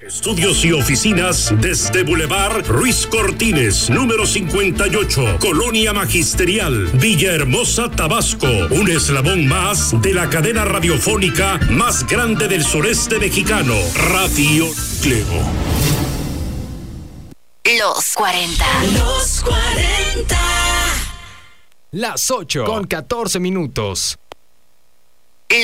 Estudios y oficinas desde Boulevard Ruiz Cortines, número 58, Colonia Magisterial, Villahermosa, Tabasco. Un eslabón más de la cadena radiofónica más grande del sureste mexicano, Radio Clego. Los 40. Los 40. Las 8 con 14 minutos.